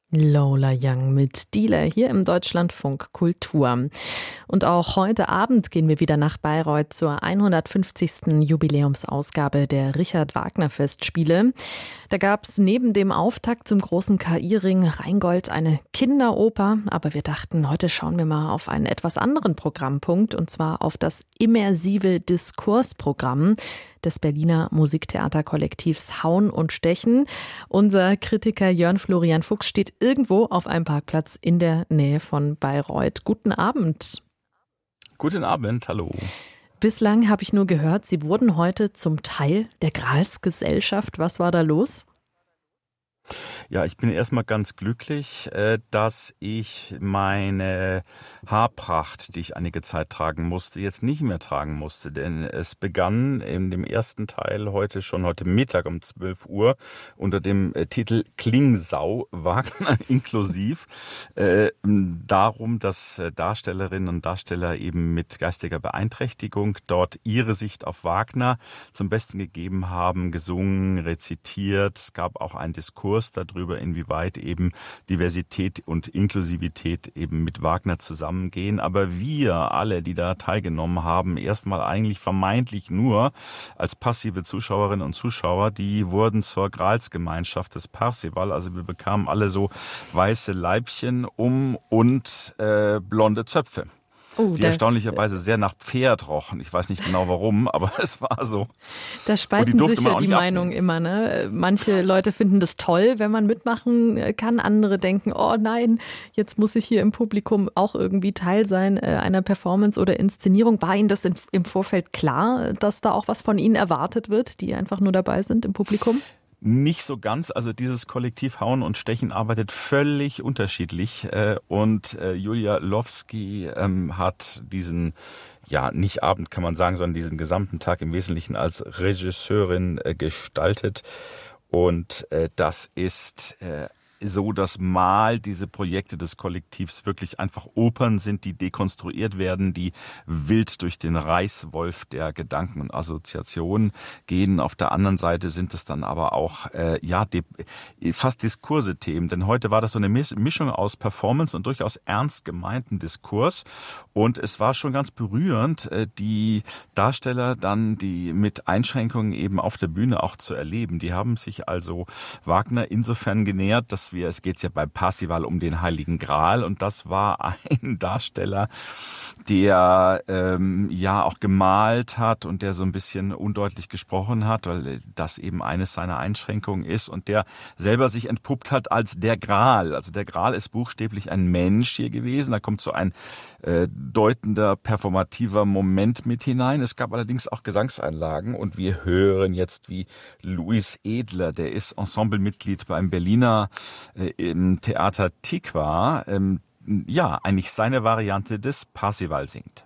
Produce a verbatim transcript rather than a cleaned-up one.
Lola Young mit Dealer hier im Deutschlandfunk Kultur. Und auch heute Abend gehen wir wieder nach Bayreuth zur hundertfünfzigsten Jubiläumsausgabe der Richard-Wagner-Festspiele. Da gab es neben dem Auftakt zum großen K I-Ring Rheingold eine Kinderoper. Aber wir dachten, heute schauen wir mal auf einen etwas anderen Programmpunkt, und zwar auf das immersive Diskursprogramm des Berliner Musiktheaterkollektivs Hauen und Stechen. Unser Kritiker Jörn Florian Fuchs steht irgendwo auf einem Parkplatz in der Nähe von Bayreuth. Guten Abend. Guten Abend, hallo. Bislang habe ich nur gehört, Sie wurden heute zum Teil der Gralsgesellschaft. Was war da los? Ja, ich bin erstmal ganz glücklich, dass ich meine Haarpracht, die ich einige Zeit tragen musste, jetzt nicht mehr tragen musste. Denn es begann in dem ersten Teil heute schon heute Mittag um zwölf Uhr unter dem Titel Klingsau, Wagner inklusiv, äh, darum, dass Darstellerinnen und Darsteller eben mit geistiger Beeinträchtigung dort ihre Sicht auf Wagner zum Besten gegeben haben, gesungen, rezitiert. Es gab auch einen Diskurs darüber, inwieweit eben Diversität und Inklusivität eben mit Wagner zusammengehen. Aber wir alle, die da teilgenommen haben, erstmal eigentlich vermeintlich nur als passive Zuschauerinnen und Zuschauer, die wurden zur Gralsgemeinschaft des Parsival. Also wir bekamen alle so weiße Leibchen um und äh, blonde Zöpfe. Oh, die erstaunlicherweise sehr nach Pferd rochen. Ich weiß nicht genau warum, aber es war so. Da spalten sich ja die Meinungen immer, ne? Manche Leute finden das toll, wenn man mitmachen kann. Andere denken, oh nein, jetzt muss ich hier im Publikum auch irgendwie Teil sein einer Performance oder Inszenierung. War Ihnen das im Vorfeld klar, dass da auch was von Ihnen erwartet wird, die einfach nur dabei sind im Publikum? Nicht so ganz. Also dieses Kollektiv Hauen und Stechen arbeitet völlig unterschiedlich. Und Julia Lowski hat diesen, ja nicht Abend kann man sagen, sondern diesen gesamten Tag im Wesentlichen als Regisseurin gestaltet. Und das ist so, dass mal diese Projekte des Kollektivs wirklich einfach Opern sind, die dekonstruiert werden, die wild durch den Reißwolf der Gedanken und Assoziationen gehen. Auf der anderen Seite sind es dann aber auch äh, ja de- fast Diskurse-Themen, denn heute war das so eine Mischung aus Performance und durchaus ernst gemeinten Diskurs, und es war schon ganz berührend, äh, die Darsteller dann, die mit Einschränkungen eben auf der Bühne auch zu erleben. Die haben sich also Wagner insofern genähert, dass wir, es geht ja bei Parsival um den Heiligen Gral, und das war ein Darsteller, der ähm, ja auch gemalt hat und der so ein bisschen undeutlich gesprochen hat, weil das eben eines seiner Einschränkungen ist, und der selber sich entpuppt hat als der Gral. Also der Gral ist buchstäblich ein Mensch hier gewesen. Da kommt so ein äh, deutender, performativer Moment mit hinein. Es gab allerdings auch Gesangseinlagen, und wir hören jetzt, wie Luis Edler, der ist Ensemblemitglied beim Berliner im Theater Tikva, ähm, ja, eigentlich seine Variante des Parsival singt.